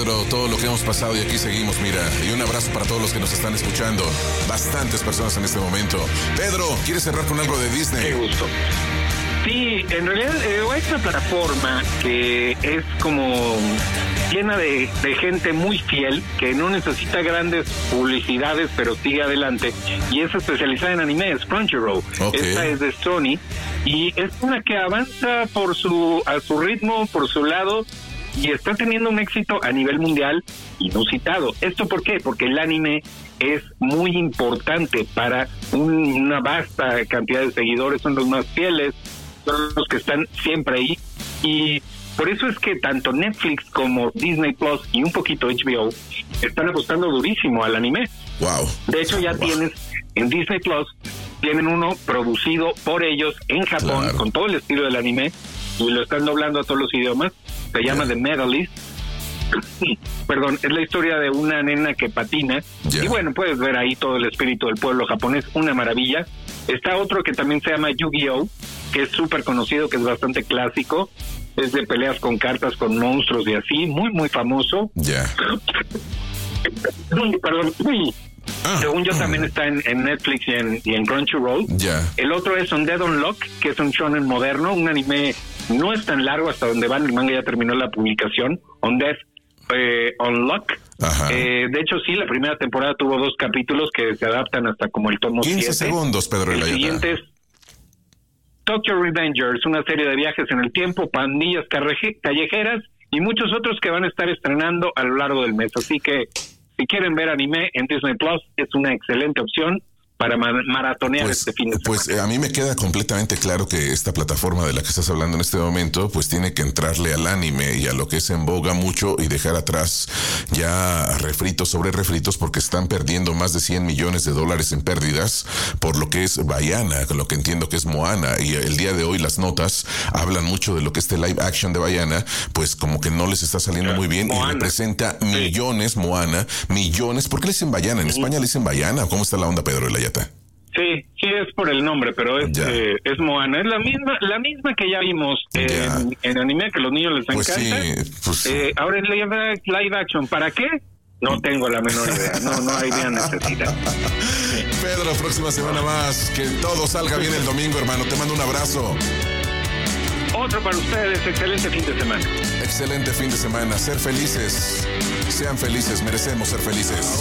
Pero todo lo que hemos pasado y aquí seguimos, mira. Y un abrazo para todos los que nos están escuchando. Bastantes personas en este momento. Pedro, ¿quieres cerrar con algo de Disney? Qué gusto. Sí, en realidad es una plataforma que es como llena de gente muy fiel, que no necesita grandes publicidades, pero sigue adelante. Y es especializada en anime, es Crunchyroll. Okay. Esta es de Sony. Y es una que avanza a su ritmo, por su lado, y está teniendo un éxito a nivel mundial inusitado. ¿Esto por qué? Porque el anime es muy importante para una vasta cantidad de seguidores, son los más fieles, son los que están siempre ahí, y por eso es que tanto Netflix como Disney Plus y un poquito HBO están apostando durísimo al anime. Wow. De hecho ya tienes en Disney Plus, tienen uno producido por ellos en Japón, claro, con todo el estilo del anime, y lo están doblando a todos los idiomas. Se llama The Medalist. Perdón, es la historia de una nena que patina. Y bueno, puedes ver ahí todo el espíritu del pueblo japonés, una maravilla. Está otro que también se llama Yu-Gi-Oh, que es súper conocido, que es bastante clásico. Es de peleas con cartas, con monstruos y así, muy, muy famoso. Perdón. Según yo también está en Netflix y en Crunchyroll. El otro es Undead Unluck, que es un shonen moderno, un anime no es tan largo, hasta donde van, el manga ya terminó la publicación. Undead Unluck. De hecho, sí, la primera temporada tuvo 2 capítulos que se adaptan hasta como el tomo 7. 15 segundos, Pedro. El siguiente es Tokyo Revengers, una serie de viajes en el tiempo, pandillas callejeras y muchos otros que van a estar estrenando a lo largo del mes. Así que si quieren ver anime en Disney Plus, es una excelente opción para maratonear este fin de semana. Pues a mí me queda completamente claro que esta plataforma de la que estás hablando en este momento, pues tiene que entrarle al anime y a lo que es en boga mucho y dejar atrás ya refritos sobre refritos, porque están perdiendo más de $100 millones en pérdidas por lo que es Vaiana, lo que entiendo que es Moana, y el día de hoy las notas hablan mucho de lo que este live action de Vaiana, pues como que no les está saliendo muy bien. Moana. Y representa millones, Moana, millones. ¿Por qué le dicen Vaiana? ¿En España le dicen Vaiana? ¿Cómo está la onda, Pedro de la Yata? Sí, es por el nombre, pero es Moana. Es la misma que ya vimos en anime, que a los niños les encanta. Sí, ahora en live action, ¿para qué? No tengo la menor idea. No hay idea necesidad. Pedro, próxima semana más. Que todo salga bien el domingo, hermano. Te mando un abrazo. Otro para ustedes. Excelente fin de semana. Excelente fin de semana. Ser felices. Sean felices. Merecemos ser felices.